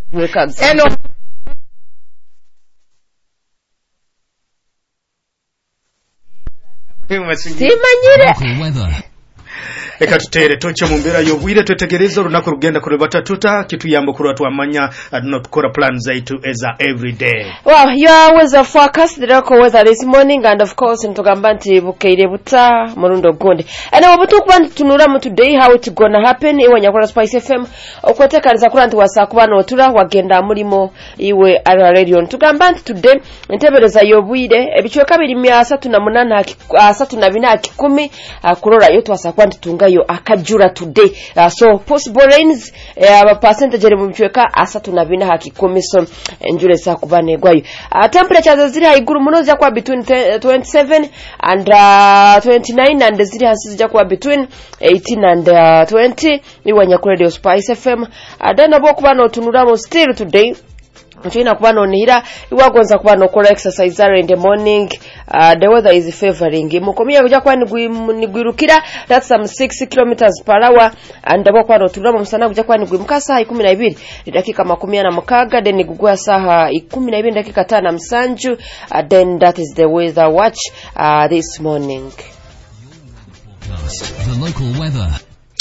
Wekags. Hello. Simanyire. Eka tutere toche mu mbeera y'obwire twetegereza olunaku lugenda ku Lwebatatuta kituyamba ku lwatu amanya tukora plan zaitu eza every day. Well, your weather forecast, the local weather this morning, and of course ntugamba nti bukeire buta murundo gonde. And obutukuba tunura mu today how it gonna happen iwanya kwa Spice FM okwetekaniza kula nti wasakuba n'otula wagenda mulimo iwe ara radio. Ntugamba nti today entebereza y'obwire ebichweka biri 308 310 kurora yo twasakwa nti tunga yo akajura today. So possible rains percentage eri mu bichweka 310 so enjure sakubane gwayo. Temperatures ziri haiguru muno zya kwa between 27 and 29 and ziri hasi zya kwa between 18 and 20 iwanya ku Radio Spice FM. Adana bokuba no tunura mo still today. Mchina kuba no nihira iwagonza kuba no kola exercise in the morning. The weather is favoring. Mukomia kuja kwa nigwirukira that's some 6 kilometers per hour and bokuba no tunura mo msana kuja kwa nigwimuka saa 12 dakika 16 then nigugwa saa 12 dakika 5 msanju then that is the weather watch this morning. The local weather.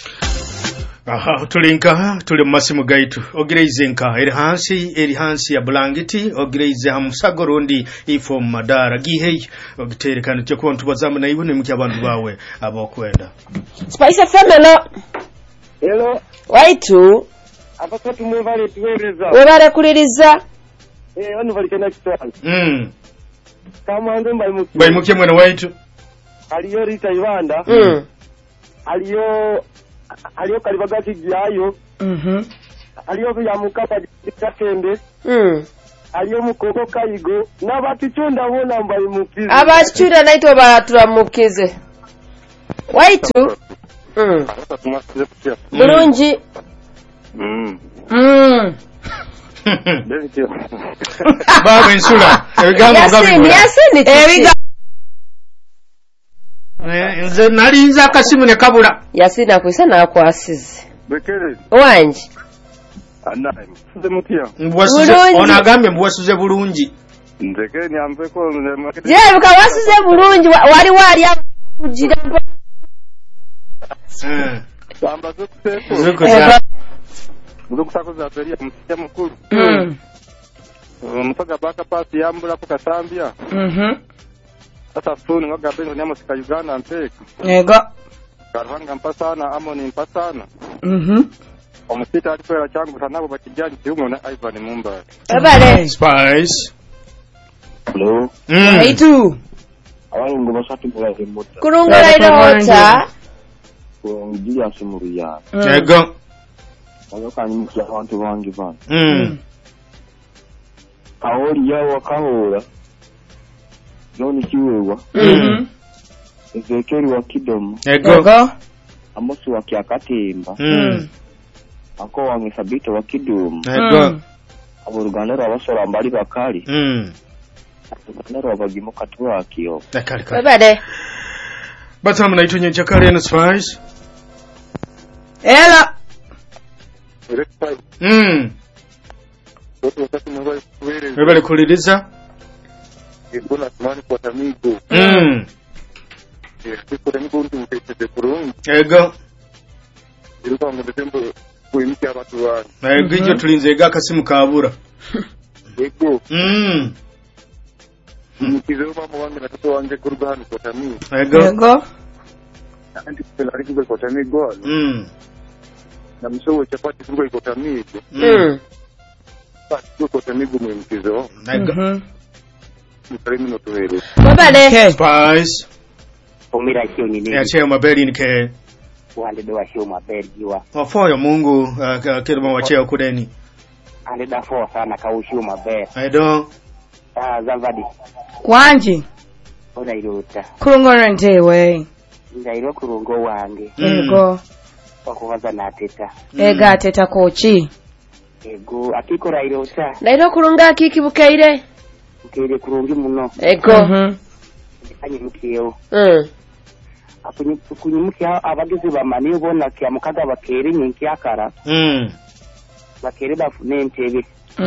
Tulinka tuli masimu gaitu ogireize nka eri hansi ya blanketi ogireize hamusago rundi ifo madara gihei ogiterekana cyo ko ntubazamu na ibune muki abantu bawe abokwenda Spice FM hello waitu abato tumuvale tuwereza webare kuliriza onu valikana kitwala kama ndo mbaye muki mwana waitu aliyo rita ibanda aliyo kalibagati gyayo aliyo byamukapa gakende aliyo mukoko kayigo n'abatichunda bona mbaye mukize abachunda naitwa baraturamukize waitu bulungi baba insula ebigambo yasini nze nalinza akasimu ne kabula yasina kwisa nakwasize bekere wanji anayi nze mutya mbwasuze onagambye mbwasuze bulungi nzeke nyambeko je bukawasize bulungi wali kugira bamba zokuteko zokutakoza beria mutya mukuru mutaga baka pasi yambula kukasambya sasa funi ngoga bengo nyamo sika Uganda mpeka yego karwanga mpasana amoni mpasana omusita alikwera changu sanabo bakijani kiumo na Ivan Mumba babale Spice hello waitu abantu ngo bashatu bula emota kurungura irota ngiye asumuruya yego abakanye mukya abantu bangi bana kaoli yawo kahora noni kiwewa Ezekeri wa Kidomo yego Amosi wa Kiakatemba ako wange Sabito wa Kidomo yego aburuganero abasora mbali bakali aburuganero abagimo katwa kiyo babade batamu naitunye chakari na Spice ela webale kuliriza Ibuna tumani kwa tamigo kwa tamigo untu mkete kurungi yego iruka mwetembo kuimiki abatu wani yego ijo tulinze ega kasimu kabura yego Mkizo mama wangu na toto wangu kurugani kwa tami. Ego. Andi pelari kugo kwa tami go. Na msowo chapati kugo kwa tami. Basi kwa tami go mkizo. Ego. Mkarimi no tuwero. Babale. Spice. Omira hiyo ni nini? Ya cheo mabeli nike. Wale doa hiyo mabeli jiwa. Wafoyo Mungu kiruma wa cheo kudeni. Ande da fo sana kaushio mabeli. Aido. Zavadi. Kwanji. Oda irota. Kurungora ntewe. Ndairo kurungo wange. Ego. Okuwaza na teta. Ega ateta kochi. Ego akikora irota. Ndairo kurunga akikibukaire. Ukere kurungi muno. Ego. Anyi mukiyeo. Kunyimuki abageze bamani ubona kya mukaga bakere nyinki akara. bakere bafune entebe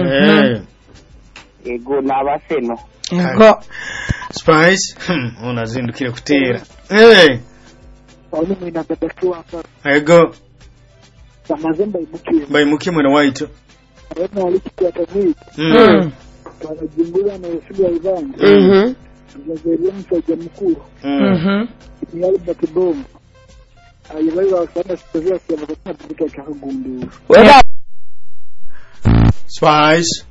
ego n'abaseno Ego. Spice unazindukire kutera Paulo mwina badakiwa hapa. ego Samazemba imukie. baimukie mwana waito Wana walikikia tamii. Wanajimbula na usuli wa Ivani. Mjazeria msaja mkuu. Ni alba kibomu. Ayibari wa sana sitazia siya makatuna pita kaka gundu. Spice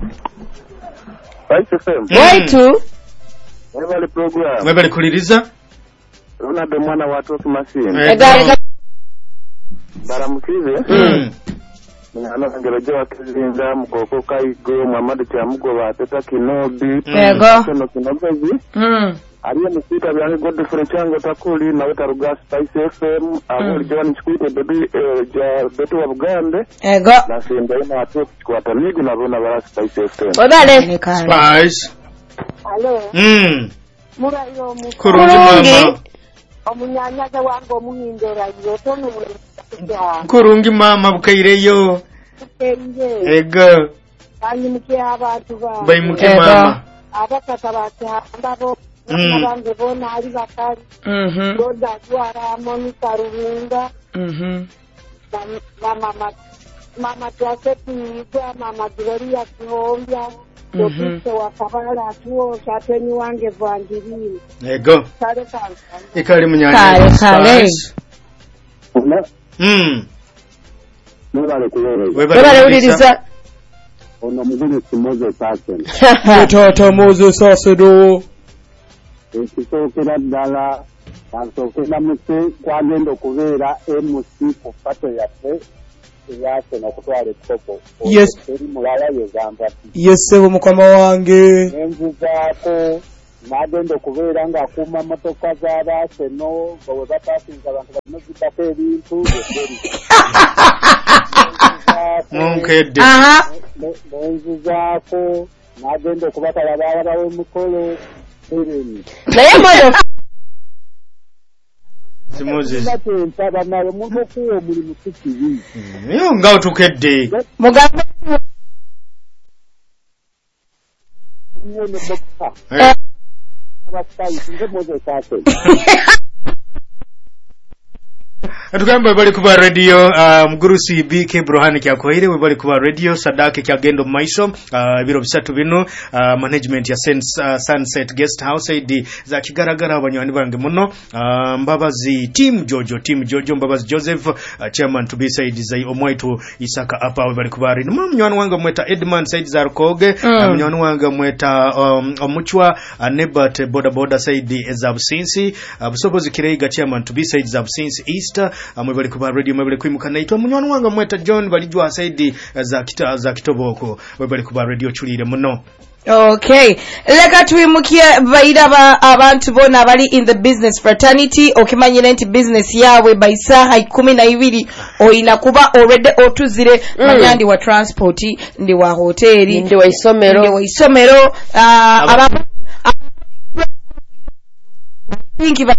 Spice FM. Waitu Wale program. mwebali kuliriza Una de mwana watu kimasini. egari Baramukize. Ana ngerajo akizinda mukoko kaigo Muhammad Kyamugo bateta Kinobi. Ego. No kinobi. Aliye musita byange Godfrey Chango takuli na utaruga Spice FM abuli John Chikuite baby ja betu wa Bugande. Ego. Na simba ina atu kwa tamigu na bona bara Spice FM. odale Spice Hello. Mura yo mu kurungi mama omunyanyaza wange omuhindura yo tono ya kurungi mama bukaireyo enje ego anyimuke abantu ba baimukie mama abakata bakambabo abange bona ali bakali doda twara Monica Rurunga mama twasetiza mama Gloria Kihombya Dokite wakabala tuo chateni wange Vanjirini ego kale kale ikali munyanya Kale. Spice Mwale kulere. webale uliriza Ono mugulu simoze sasen. Tata Moses Asedo. Ekisokera ddala kansokera muse kwagenda okubeera MC ku pato yaffe eyase n'okutwala ekikopo. Yes. Eri mulala yegamba Yesebo mukama wange. envuzaako n'agenda okubeera ng'akuuma motoka z'abaaseno nga bwe bapaakinga abantu balina ziddako ebintu munkedde n'envuzaako n'agenda okubatala baawala w'emikolo ereni naye modo Moses batentaba naye omuntu okuwa omulimu si kibi yo nga otukedde Mugambe. nyene boksa abasayisi nze Moses Asen atugamba bali kuba radio mugurusi BK Brohani kyakoire we bali kuba radio Sadake kyagendo maiso biro bisatu bino management ya Sunset Guest House ID za kigaragara abanywani bange muno mbabazi team Jojo mbabazi Joseph chairman to be said zai omwaitu Isaka apa we bali kuba radio munywani wange mweta Edman Said za Rukoge munywani wange mweta omuchwa Nebat boda Said za Businsi busobozi kireiga chairman to be said za Businsi Easter mwebali kuba radio mwebali kwimuka naitwa munywani wange mweta John balijwa Said za kitoboko mwebali kuba radio chulire muno. Okay. Leka tuimukie baida abantu bona bali in the business fraternity okimanyira nti business yawe baisaha 12 oina kuba already otuzire manyandi wa transport ndi wa hoteli ndi wa isomero aba think ba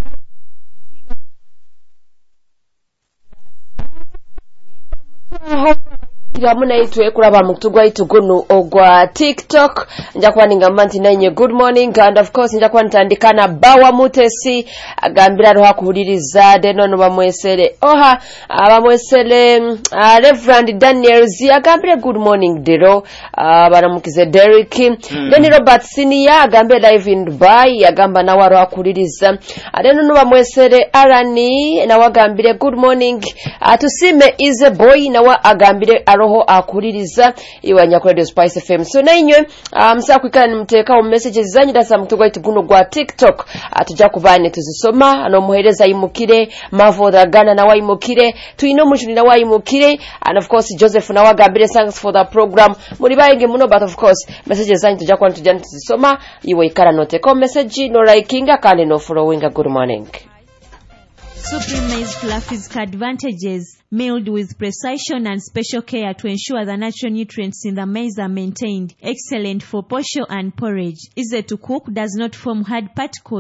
kiramu naitwe kuraba mutugwa itugunu ogwa TikTok njakwa ningamba nti nanye good morning and of course njakwa ntandikana bawa mutesi agambira roha kuhuliriza denono bamwesere oha abamwesere Reverend Daniel zi agambira good morning dero baramukize Derek then Robert Senior agambira live in Dubai agamba na waro akuhuliriza denono bamwesere Arani na wagambire good morning atusime is a boy na wa agambire roho akuliriza iwanya kwa Radio Spice FM so nainywe msakwikana nimteka messages zanyu dasa mtugwa ituguno gwa TikTok atujja kubane tuzisoma anomuhereza imukire mavodagana na waimukire tuino mushuni na waimukire and of course Joseph na wagambire thanks for the program muri bayenge muno but of course messages zanyu tujja kwa tujja tuzisoma iwe ikara note com message no likinga kandi no following good morning. Supreme Maize Fluffy's advantages, milled with precision and special care to ensure the natural nutrients in the maize are maintained. Excellent for posho and porridge. Easy to cook, does not form hard particles.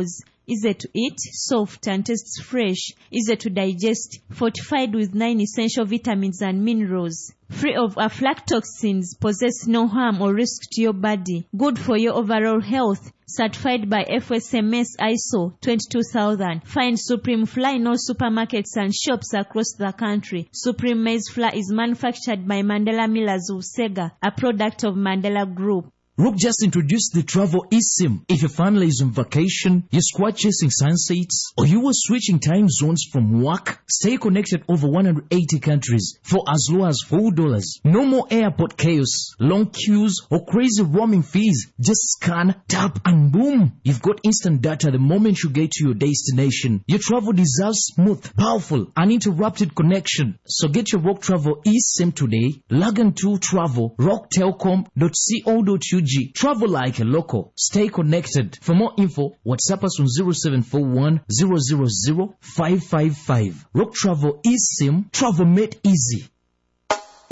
easy to eat, soft and tastes fresh, easy to digest, fortified with 9 essential vitamins and minerals. Free of aflatoxins, possess no harm or risk to your body. Good for your overall health. Certified by FSMS ISO 22000. Find Supreme Flour in all supermarkets and shops across the country. Supreme Maize Flour is manufactured by Mandela Millers of Sega, a product of Mandela Group. Rook just introduced the travel eSIM. If your family is on vacation, you're squad chasing sunsets, or you were switching time zones from work, stay connected over 180 countries for as low as $4. No more airport chaos, long queues, or crazy roaming fees. Just scan, tap, and boom! You've got instant data the moment you get to your destination. Your travel deserves smooth, powerful, uninterrupted connection. So get your Rock Travel eSIM today. Log on to travel, rocktelcom.co.ug. Travel like a local. Stay connected. For more info, WhatsApp us on 0741 000 555. Rock Travel eSIM. Travel made easy.